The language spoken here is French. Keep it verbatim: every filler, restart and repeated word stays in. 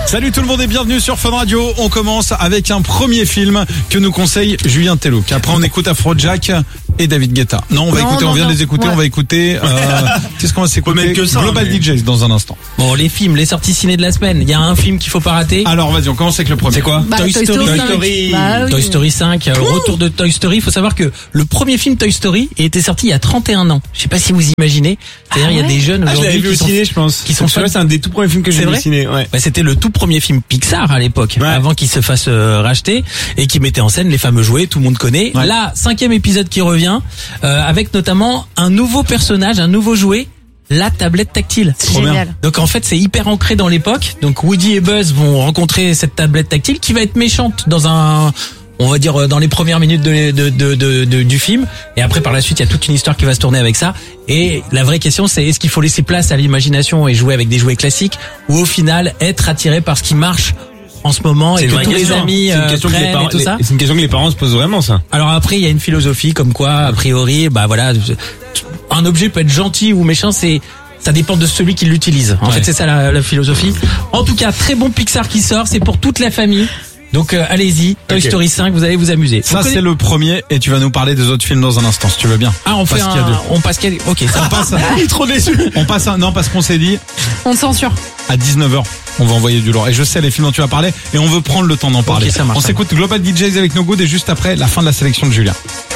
Salut tout le monde et bienvenue sur Fun Radio. On commence avec un premier film que nous conseille Julien Tellouk. Après on écoute Afrojack et David Guetta. Non, on va non, écouter, non, on vient non. de les écouter, Ouais. on va écouter euh, qu'est-ce qu'on va s'écouter que ça, Global mais... D Js dans un instant. Bon, les films, les sorties ciné de la semaine. Il y a un film qu'il faut pas rater. Alors vas-y, on commence avec le premier. C'est quoi? Bah, Toy, Toy Story. Story. Toy Story. Bah oui. Toy Story cinq, euh, retour de Toy Story. Il faut savoir que le premier film Toy Story était sorti il y a trente et un ans. Je sais pas si vous imaginez. C'est-à-dire, Ah il y a ouais des jeunes Ah, je l'avais aujourd'hui vu au qui sont... ciné, je pense. qui sont C'est vrai, fans. c'est un des tout premiers films que j'ai C'est vu au vrai ciné, ouais. Bah, c'était le tout premier film Pixar à l'époque, Ouais. avant qu'il se fasse euh, racheter et qui mettait en scène les fameux jouets, tout le monde connaît. Ouais. Là, cinquième épisode qui revient, euh, avec notamment un nouveau personnage, un nouveau jouet, la tablette tactile. C'est génial. Donc en fait, c'est hyper ancré dans l'époque. Donc Woody et Buzz vont rencontrer cette tablette tactile qui va être méchante dans un, on va dire dans les premières minutes de, de, de, de, de- du film. Et après, par la suite, il y a toute une histoire qui va se tourner avec ça. Et la vraie question, c'est est-ce qu'il faut laisser place à l'imagination et jouer avec des jouets classiques, ou au final être attiré par ce qui marche en ce moment et C'est que une vraie tous les question. amis C'est une euh, question que les prennent parents, et tout ça. les- c'est une question que les parents se posent vraiment, ça. Alors après, il y a une philosophie comme quoi, a priori, bah voilà, un objet peut être gentil ou méchant, c'est ça dépend de celui qui l'utilise. En Ouais. fait, c'est ça la, la philosophie. En tout cas, très bon Pixar qui sort, c'est pour toute la famille. Donc euh, allez-y, Toy Ok. Story cinq, vous allez vous amuser. Ça Vous c'est connaissez- le premier et tu vas nous parler des autres films dans un instant si tu veux bien. Ah, on fait Parce qu'il y a un, deux. on passe quel... OK, ça On passe Il est trop déçu. on passe un, non parce qu'on s'est dit On te censure. à dix-neuf heures, on va envoyer du lourd. Et je sais les films dont tu vas parler et on veut prendre le temps d'en parler. ça marche, On ça s'écoute Global D Js avec No Good et juste après la fin de la sélection de Julien.